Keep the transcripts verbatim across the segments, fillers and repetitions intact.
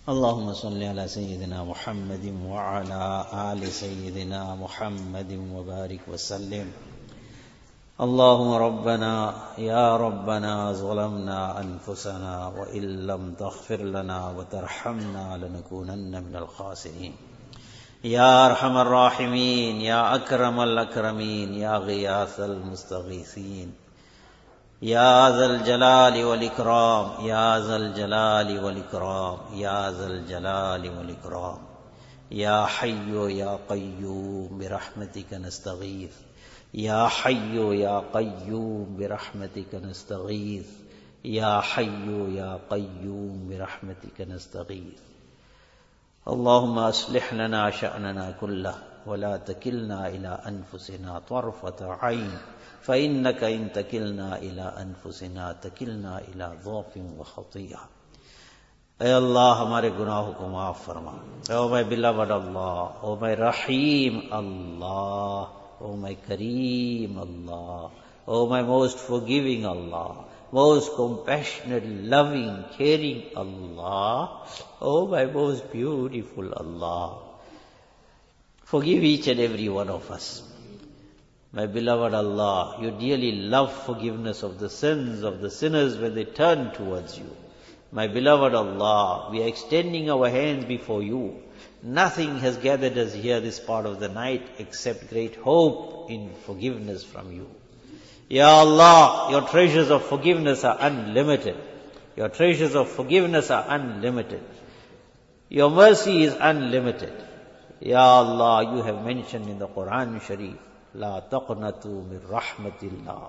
اللهم صل على سيدنا محمد وعلى آل سيدنا محمد وبارك وسلم. اللهم ربنا يا ربنا ظلمنا أنفسنا وإن لم تغفر لنا وترحمنا لنكونن من الخاسرين. يا أرحم الراحمين، يا أكرم الأكرمين، يا غياث المستغيثين، يا ذا الجلال والإكرام، يا ذا الجلال والإكرام، يا ذا الجلال والإكرام. يا حي يا قيوم برحمتك نستغيث، يا حي يا قيوم برحمتك نستغيث، يا حي يا قيوم برحمتك نستغيث. اللهم أصلح لنا شأننا كله ولا تكلنا إلى أنفسنا طرفة عين، فإنك إن تكلنا إلى أنفسنا تكلنا إلى ضعف وخطيئة. اے اللہ ہمارے گناہوں کو معاف فرما. او my beloved Allah, O my Rahim Allah, O my Kareem Allah, O my most forgiving Allah, most compassionate, loving, caring Allah, O my most beautiful Allah. Forgive each and every one of us. My beloved Allah, you dearly love forgiveness of the sins of the sinners when they turn towards you. My beloved Allah, we are extending our hands before you. Nothing has gathered us here this part of the night except great hope in forgiveness from you. Ya Allah, your treasures of forgiveness are unlimited. Your treasures of forgiveness are unlimited. Your mercy is unlimited. Ya Allah, you have mentioned in the Quran Sharif, La taqnatu min rahmatillah.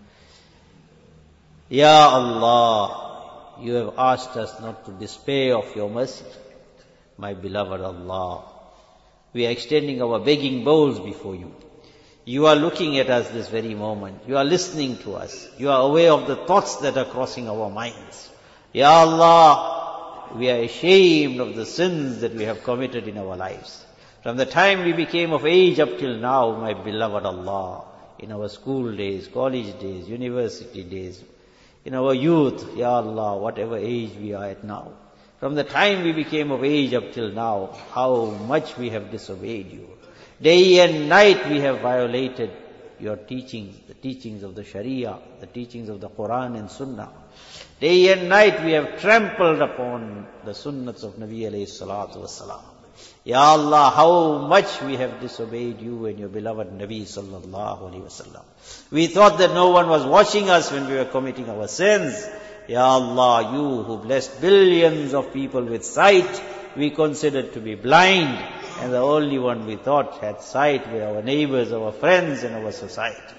Ya Allah, you have asked us not to despair of your mercy. My beloved Allah, we are extending our begging bowls before you. You are looking at us this very moment. You are listening to us. You are aware of the thoughts that are crossing our minds. Ya Allah, we are ashamed of the sins that we have committed in our lives. From the time we became of age up till now, my beloved Allah, in our school days, college days, university days, in our youth, Ya Allah, whatever age we are at now, from the time we became of age up till now, how much we have disobeyed you. Day and night we have violated your teachings, the teachings of the Sharia, the teachings of the Quran and Sunnah. Day and night we have trampled upon the Sunnats of Nabi alayhi salatu wasalam. Ya Allah, how much we have disobeyed you and your beloved Nabi sallallahu alayhi wasallam. We thought that no one was watching us when we were committing our sins. Ya Allah, you who blessed billions of people with sight, we considered to be blind, and the only one we thought had sight were our neighbors, our friends, and our society.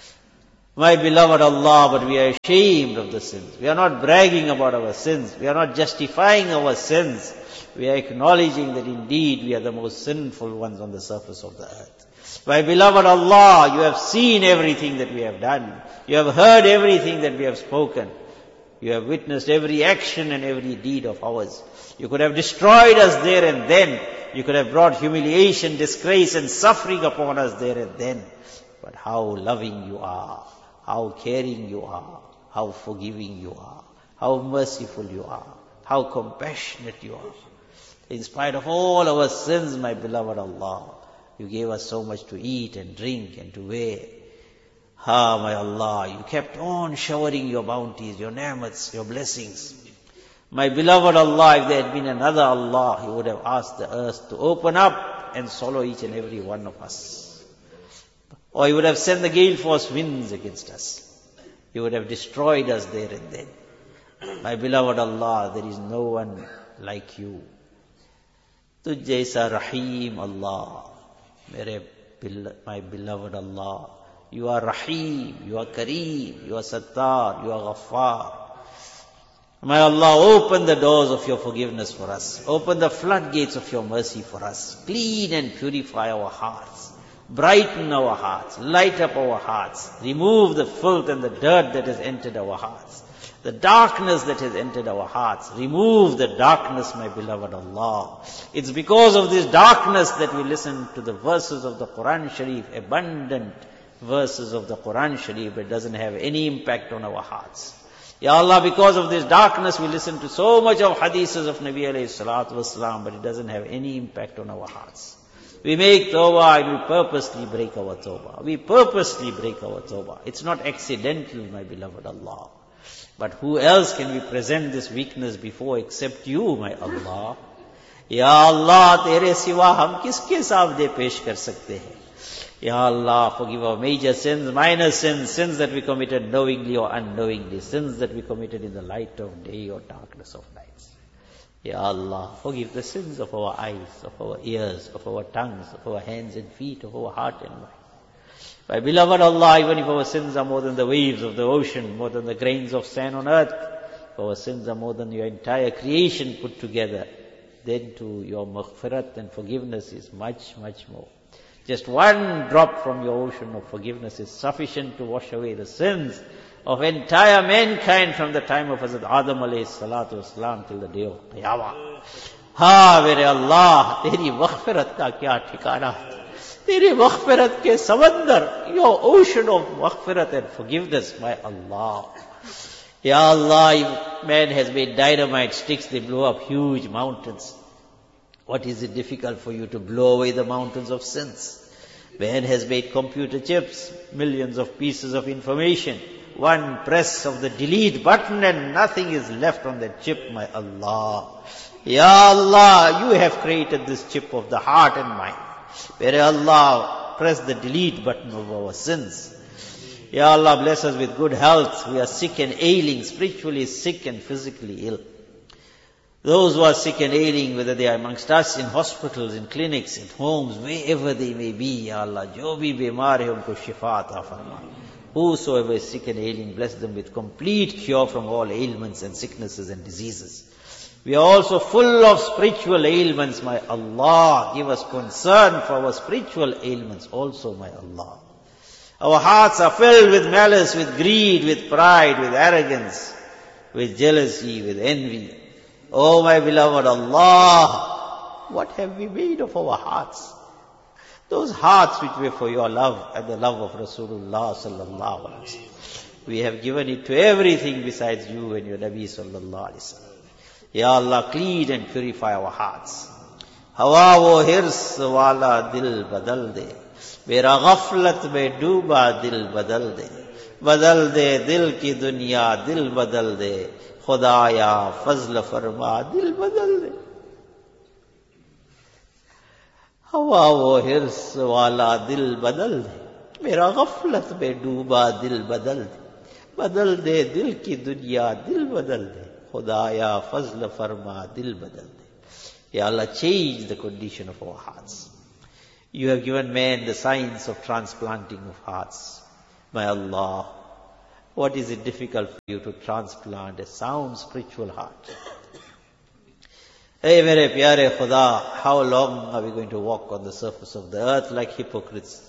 My beloved Allah, but we are ashamed of the sins. We are not bragging about our sins. We are not justifying our sins. We are acknowledging that indeed we are the most sinful ones on the surface of the earth. My beloved Allah, you have seen everything that we have done. You have heard everything that we have spoken. You have witnessed every action and every deed of ours. You could have destroyed us there and then. You could have brought humiliation, disgrace and suffering upon us there and then. But how loving you are, how caring you are, how forgiving you are, how merciful you are, how compassionate you are. In spite of all our sins, my beloved Allah, you gave us so much to eat and drink and to wear. Ah, my Allah, you kept on showering your bounties, your ni'mats, your blessings. My beloved Allah, if there had been another Allah, He would have asked the earth to open up and swallow each and every one of us. Or He would have sent the gale force winds against us. He would have destroyed us there and then. My beloved Allah, there is no one like you. Tujh jaisa Rahim Allah, mere, my beloved Allah. You are Rahim, you are Kareem, you are Sattar, you are Ghaffar. My Allah, open the doors of your forgiveness for us. Open the floodgates of your mercy for us. Clean and purify our hearts. Brighten our hearts. Light up our hearts. Remove the filth and the dirt that has entered our hearts. The darkness that has entered our hearts. Remove the darkness, my beloved Allah. It's because of this darkness that we listen to the verses of the Quran Sharif, abundant verses of the Quran Sharif, but doesn't have any impact on our hearts. Ya Allah, because of this darkness, we listen to so much of hadiths of Nabi alayhi salatu wasalam, but it doesn't have any impact on our hearts. We make tawbah and we purposely break our tawbah. We purposely break our tawbah. It's not accidental, my beloved Allah. But who else can we present this weakness before except you, my Allah? Ya Allah, tere siwa hum kiske saamne pesh kar sakte hain? Ya Allah, forgive our major sins, minor sins, sins that we committed knowingly or unknowingly, sins that we committed in the light of day or darkness of nights. Ya Allah, forgive the sins of our eyes, of our ears, of our tongues, of our hands and feet, of our heart and mind. My beloved Allah, even if our sins are more than the waves of the ocean, more than the grains of sand on earth, if our sins are more than your entire creation put together, then to your maghfirat and forgiveness is much, much more. Just one drop from your ocean of forgiveness is sufficient to wash away the sins of entire mankind from the time of Hazrat Adam alayhi salatu wasalam till the day of Qiyamah. Ha, mere Allah, teri maghfirat ka kya ठिकाना है? Teri maghfirat ke samandar, your ocean of maghfirat and forgiveness, my Allah. Ya Allah, man has made dynamite sticks, they blow up huge mountains. What is it difficult for you to blow away the mountains of sins? Man has made computer chips, millions of pieces of information. One press of the delete button and nothing is left on that chip, my Allah. Ya Allah, you have created this chip of the heart and mind. Where Allah, press the delete button of our sins. Ya Allah, bless us with good health. We are sick and ailing, spiritually sick and physically ill. Those who are sick and ailing, whether they are amongst us, in hospitals, in clinics, in homes, wherever they may be, Ya Allah, jo bhi bimar hai, unko shifa ata farma. Whosoever is sick and ailing, bless them with complete cure from all ailments and sicknesses and diseases. We are also full of spiritual ailments, my Allah. Give us concern for our spiritual ailments also, my Allah. Our hearts are filled with malice, with greed, with pride, with arrogance, with jealousy, with envy. Oh, my beloved Allah, what have we made of our hearts? Those hearts which were for your love and the love of Rasulullah sallallahu alaihi wasallam. We have given it to everything besides you and your Nabi sallallahu alaihi wasallam. Ya Allah, clean and purify our hearts. Hawa wo hirs wala dil badal de. Mera ghaflat mein dooba dil badal de. Badal de dil ki dunya, dil badal de. Khudaya fazl farma, dil badal de. Hawa wo hirs wala dil badal de. Mera ghaflat mein dooba dil badal de. Badal de dil ki dunya, dil badal de. Khudaya fazl farma, dil badal de. Ya Allah, change the condition of our hearts. You have given man the science of transplanting of hearts. My Allah, what is it difficult for you to transplant a sound spiritual heart? Hey, mere pyare Khuda, how long are we going to walk on the surface of the earth like hypocrites?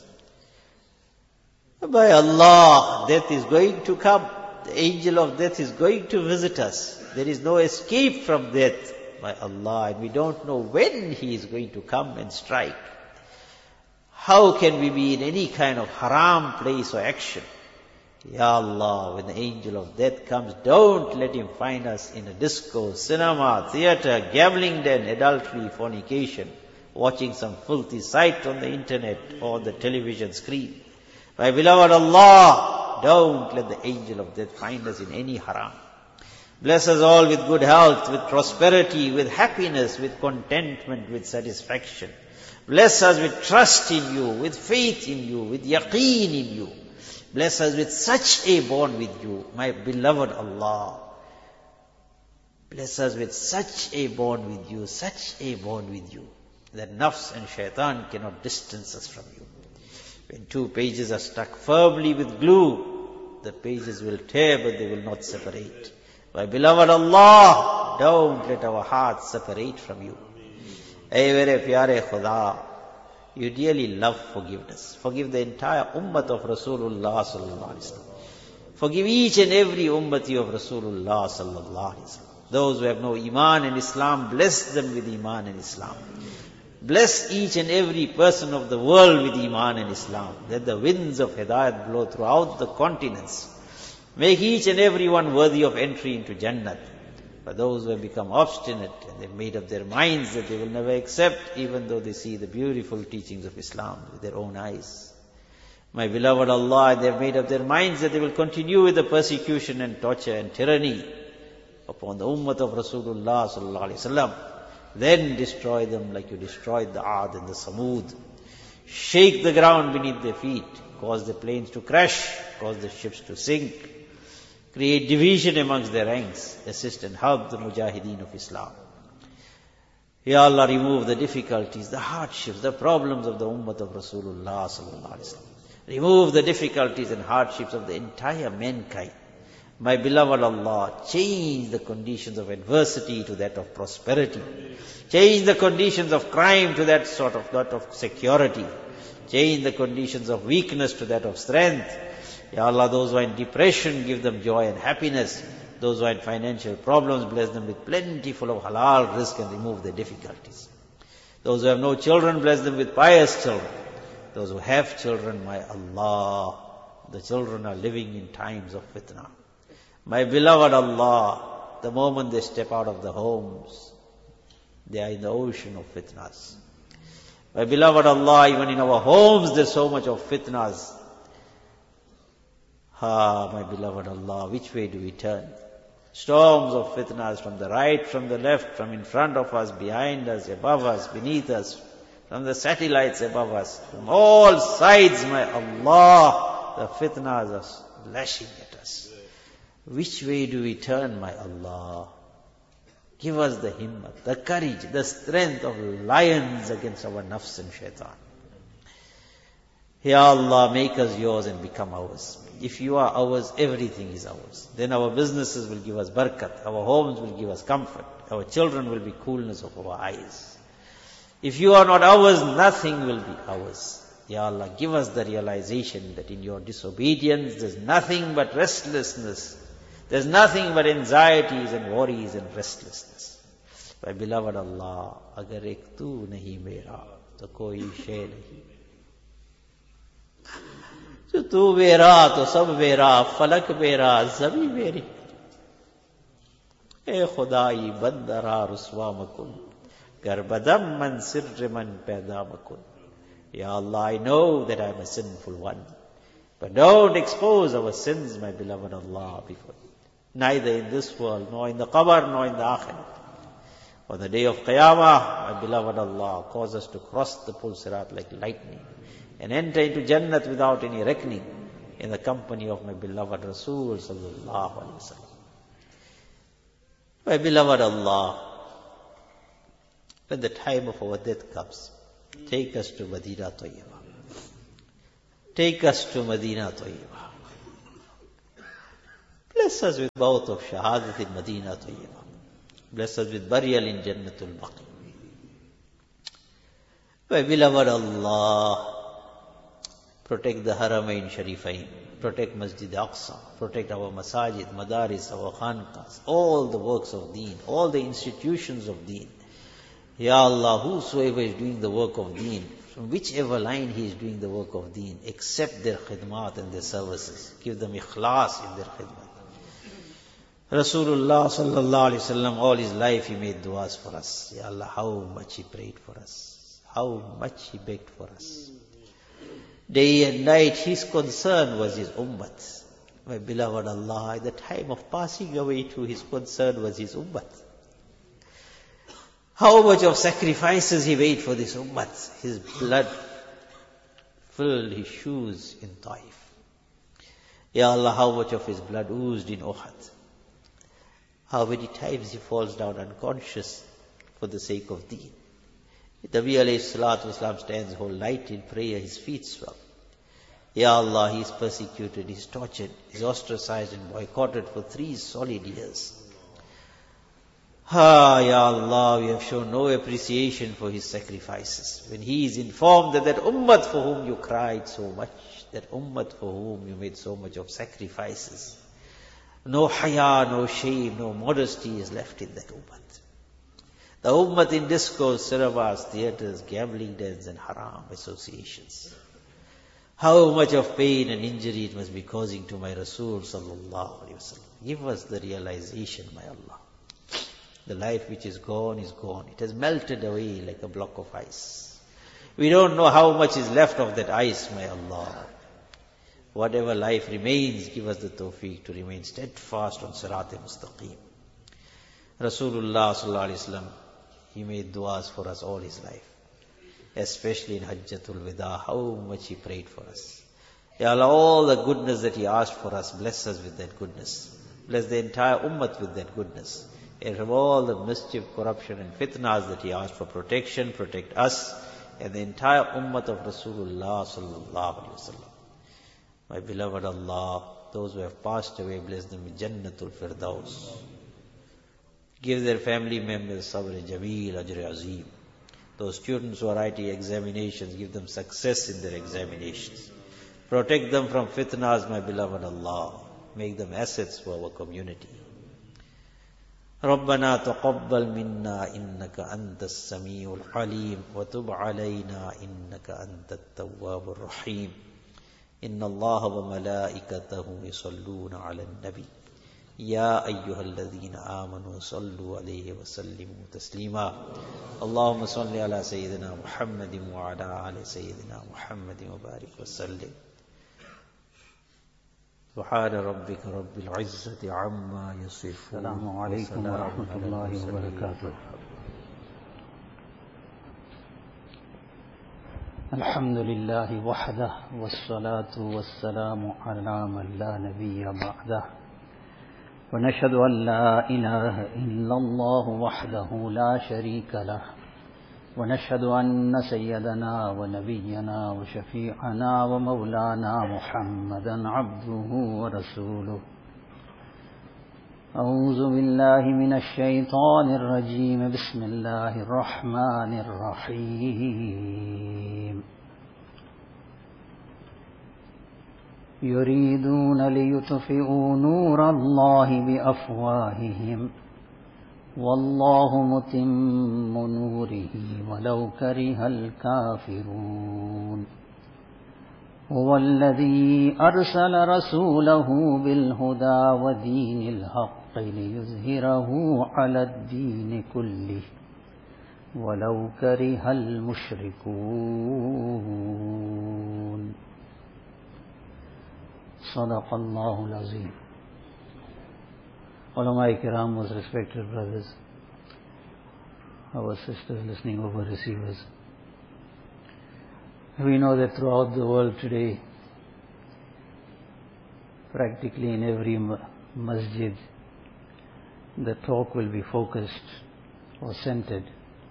By Allah, death is going to come. The angel of death is going to visit us. There is no escape from death, my Allah, and we don't know when he is going to come and strike. How can we be in any kind of haram place or action? Ya Allah, when the angel of death comes, don't let him find us in a disco, cinema, theater, gambling den, adultery, fornication, watching some filthy sight on the internet or on the television screen. My beloved Allah, don't let the angel of death find us in any haram. Bless us all with good health, with prosperity, with happiness, with contentment, with satisfaction. Bless us with trust in you, with faith in you, with yaqeen in you. Bless us with such a bond with you, my beloved Allah. Bless us with such a bond with you, such a bond with you, that nafs and shaitan cannot distance us from you. When two pages are stuck firmly with glue, the pages will tear, but they will not separate. My beloved Allah, don't let our hearts separate from you. Ay mere pyare Khuda, you dearly love forgiveness. Forgive the entire ummat of Rasulullah sallallahu alaihi wasallam. Forgive each and every ummati of Rasulullah sallallahu alaihi wasallam. Those who have no iman in Islam, bless them with iman in Islam. Bless each and every person of the world with iman in Islam. Let the winds of hidayat blow throughout the continents. Make each and every one worthy of entry into Jannat. For those who have become obstinate and they've made up their minds that they will never accept, even though they see the beautiful teachings of Islam with their own eyes. My beloved Allah, they have made up their minds that they will continue with the persecution and torture and tyranny upon the ummah of Rasulullah sallallahu alaihi wasallam. Then destroy them like you destroyed the Aad and the Samud. Shake the ground beneath their feet, cause the planes to crash, cause the ships to sink. Create division amongst their ranks, assist and help the mujahideen of Islam. Ya Allah, remove the difficulties, the hardships, the problems of the ummah of Rasulullah sallallahu alaihi wasallam. Remove the difficulties and hardships of the entire mankind. My beloved Allah, change the conditions of adversity to that of prosperity. Change the conditions of crime to that sort of, that of security. Change the conditions of weakness to that of strength. Ya Allah, those who are in depression, give them joy and happiness. Those who are in financial problems, bless them with plentiful of halal rizq and remove their difficulties. Those who have no children, bless them with pious children. Those who have children, my Allah, the children are living in times of fitna. My beloved Allah, the moment they step out of the homes, they are in the ocean of fitnas. My beloved Allah, even in our homes there's so much of fitnas. Ah, my beloved Allah, which way do we turn? Storms of fitnas from the right, from the left, from in front of us, behind us, above us, beneath us, from the satellites above us, from all sides, my Allah, the fitnas are lashing at us. Which way do we turn, my Allah? Give us the himmat, the courage, the strength of lions against our nafs and shaitan. Ya Allah, make us yours and become ours. If you are ours, everything is ours. Then our businesses will give us barakat, our homes will give us comfort, our children will be coolness of our eyes. If you are not ours, nothing will be ours. Ya Allah, give us the realization that in your disobedience there's nothing but restlessness. There's nothing but anxieties and worries and restlessness. My beloved Allah, agar ek tu nahi mera, to koi shay nahi. So tu mera, to sab mera, falak mera, zabi meri. E khudai bandara ruswa makun, garbadam man sirr man paida makun. Ya Allah, I know that I am a sinful one, but don't expose our sins, my beloved Allah, before neither in this world, nor in the qabr, nor in the akhirat. On the day of Qiyamah, my beloved Allah, cause us to cross the Pul Sirat like lightning and enter into Jannat without any reckoning in the company of my beloved Rasul sallallahu alaihi wasallam. My beloved Allah, when the time of our death comes, take us to Madinah Tayyibah. Take us to Madinah Tayyibah. Bless us with both of Shahadat in Madinah Tayyibah. Bless us with burial in Jannatul Baqi. My beloved Allah, protect the Haramain Sharifain, protect Masjid Aqsa, protect our masajid, madaris, our khanqas, all the works of deen, all the institutions of deen. Ya Allah, whosoever is doing the work of deen, from whichever line he is doing the work of deen, accept their khidmat and their services. Give them ikhlas in their khidmat. Rasulullah sallallahu alaihi wasallam, all his life he made du'as for us. Ya Allah, how much he prayed for us. How much he begged for us. Day and night his concern was his ummat. My beloved Allah, at the time of passing away too, his concern was his ummat. How much of sacrifices he made for this ummat. His blood filled his shoes in Taif. Ya Allah, how much of his blood oozed in Uhud. How many times he falls down unconscious for the sake of deen. Nabi alayhi salatu wasalam stands whole night in prayer, his feet swell. Ya Allah, he is persecuted, he is tortured, he is ostracized and boycotted for three solid years. Ah, Ya Allah, we have shown no appreciation for his sacrifices. When he is informed that that ummat for whom you cried so much, that ummat for whom you made so much of sacrifices, no haya, no shame, no modesty is left in that ummat. The ummat in discos, cinemas, theatres, gambling dens and haram associations. How much of pain and injury it must be causing to my Rasul sallallahu alaihi wasallam. Give us the realization, my Allah. The life which is gone is gone. It has melted away like a block of ice. We don't know how much is left of that ice, my Allah. Whatever life remains, give us the tawfiq to remain steadfast on Sirat-e-Mustaqim. Rasulullah sallallahu alaihi wasallam, he made du'as for us all his life. Especially in Hajjatul Wida, how much he prayed for us. Ya Allah, all the goodness that he asked for us, bless us with that goodness. Bless the entire ummah with that goodness. And from all the mischief, corruption and fitnas that he asked for protection, protect us and the entire ummah of Rasulullah sallallahu alaihi wasallam. My beloved Allah, those who have passed away, bless them with Jannatul Firdaus. Give their family members Sabr Jameel, Ajr Azim. Those students who are writing examinations, give them success in their examinations. Protect them from fitnas, my beloved Allah. Make them assets for our community. ربنا تقبل منا إنك أنت السميع العليم وتب علينا إنك أنت التواب الرحيم إن الله وملائكته يصلون على النبي يا أيها الذين آمنوا صلوا عليه وسلموا تسليما اللهم صل على سيدنا محمد وعلى آل سيدنا محمد وبارك وسلم سبحان ربك رب العزة عما يصفون. السلام عليكم ورحمة الله وبركاته. الحمد لله وحده والصلاة والسلام على من لا نبي بعده ونشهد أن لا إله إلا الله وحده لا شريك له ونشهد أن سيدنا ونبينا وشفيعنا ومولانا محمدا عبده ورسوله. أعوذ بالله من الشيطان الرجيم. بسم الله الرحمن الرحيم. يريدون ليطفئوا نور الله بأفواههم والله متم نوره ولو كره الكافرون. هو الذي أرسل رسوله بالهدى ودين الحق ليظهره على الدين كله ولو كره المشركون. صدق الله العظيم. Ulama Kiram, most respected brothers, our sisters listening over receivers. We know that throughout the world today, practically in every masjid, the talk will be focused or centered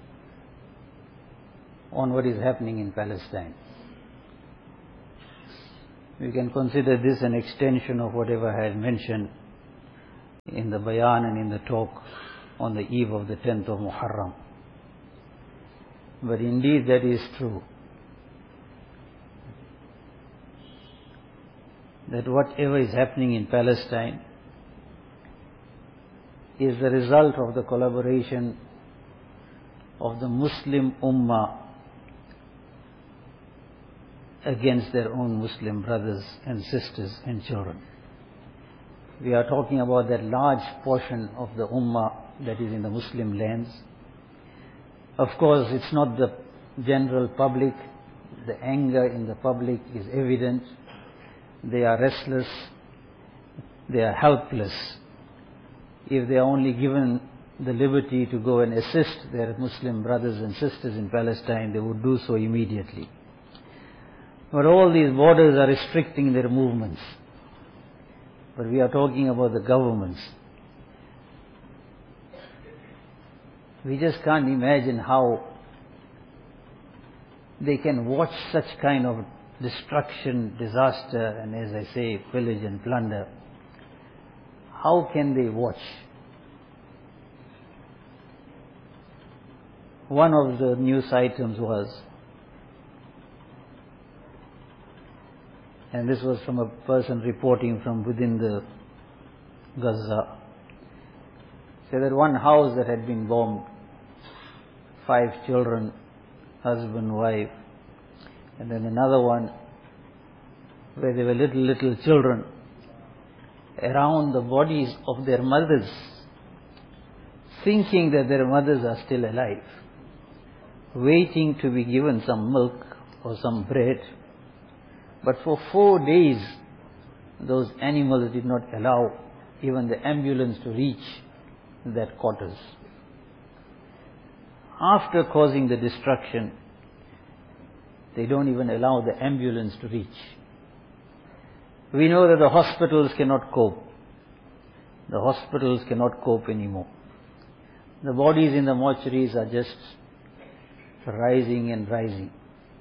on what is happening in Palestine. We can consider this an extension of whatever I had mentioned in the bayan and in the talk on the eve of the tenth of Muharram. But indeed that is true. That whatever is happening in Palestine is the result of the collaboration of the Muslim Ummah against their own Muslim brothers and sisters and children. We are talking about that large portion of the Ummah that is in the Muslim lands. Of course, it's not the general public. The anger in the public is evident. They are restless. They are helpless. If they are only given the liberty to go and assist their Muslim brothers and sisters in Palestine, they would do so immediately. But all these borders are restricting their movements. But we are talking about the governments. We just can't imagine how they can watch such kind of destruction, disaster, and as I say, pillage and plunder. How can they watch? One of the news items was, and this was from a person reporting from within the Gaza, said that one house that had been bombed, five children, husband, wife, and then another one where there were little, little children around the bodies of their mothers, thinking that their mothers are still alive, waiting to be given some milk or some bread. But for four days, those animals did not allow even the ambulance to reach that quarters. After causing the destruction, they don't even allow the ambulance to reach. We know that the hospitals cannot cope. The hospitals cannot cope anymore. The bodies in the mortuaries are just rising and rising.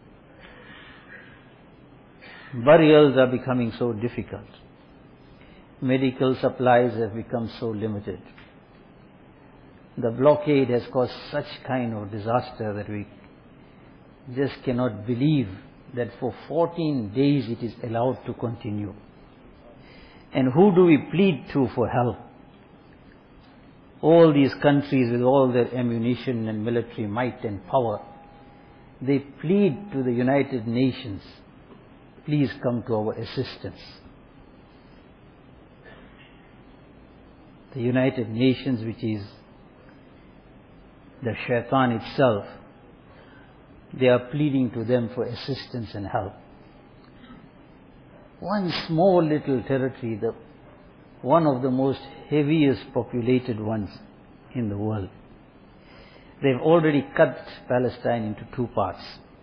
Burials are becoming so difficult. Medical supplies have become so limited. The blockade has caused such kind of disaster that we just cannot believe that for fourteen days it is allowed to continue. And who do we plead to for help? All these countries with all their ammunition and military might and power, they plead to the United Nations, please come to our assistance. The United Nations, which is the shaitan itself, they are pleading to them for assistance and help. One small little territory, the one of the most heaviest populated ones in the world. They've already cut Palestine into two parts.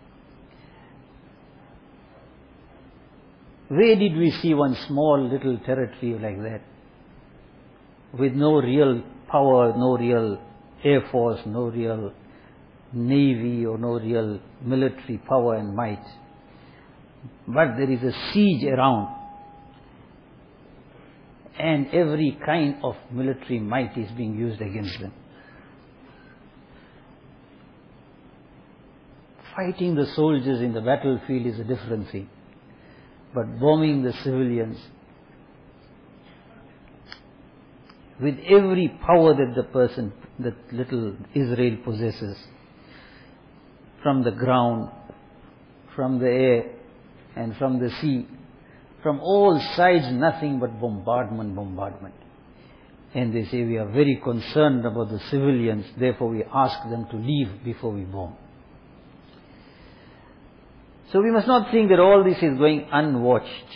Where did we see one small little territory like that, with no real power, no real air force, no real navy or no real military power and might? But there is a siege around, and every kind of military might is being used against them. Fighting the soldiers in the battlefield is a different thing, but bombing the civilians with every power that the person, that little Israel possesses, from the ground, from the air, and from the sea, from all sides, nothing but bombardment, bombardment. And they say, we are very concerned about the civilians, therefore we ask them to leave before we bomb. So we must not think that all this is going unwatched.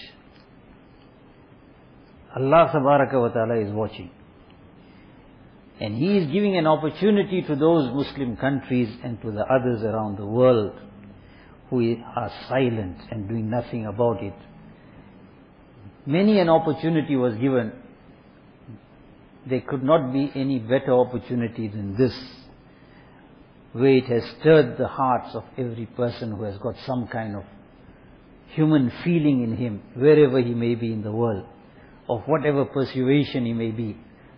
Allah Tabaraka wa Ta'ala is watching. And He is giving an opportunity to those Muslim countries and to the others around the world who are silent and doing nothing about it. Many an opportunity was given. There could not be any better opportunity than this, where it has stirred the hearts of every person who has got some kind of human feeling in him, wherever he may be in the world, of whatever persuasion he may be.